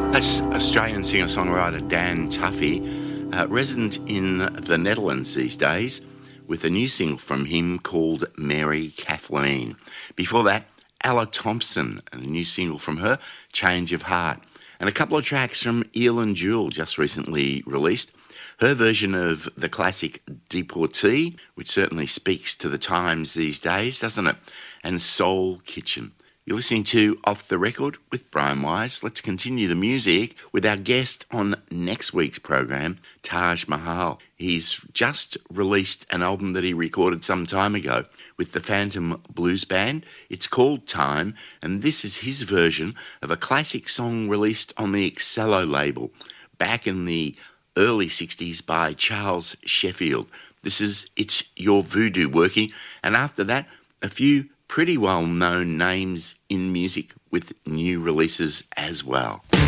That's Australian singer-songwriter Dan Tuffy, resident in the Netherlands these days, with a new single from him called Mary Kathleen. Before that, Ella Thompson, and a new single from her, Change of Heart. And a couple of tracks from Eileen Jewell, just recently released. Her version of the classic Deportee, which certainly speaks to the times these days, doesn't it? And Soul Kitchen. You're listening to Off the Record with Brian Wise. Let's continue the music with our guest on next week's program, Taj Mahal. He's just released an album that he recorded some time ago with the Phantom Blues Band. It's called Time, and this is his version of a classic song released on the Excello label back in the early 60s by Charles Sheffield. This is It's Your Voodoo Working, and after that, a few pretty well-known names in music with new releases as well.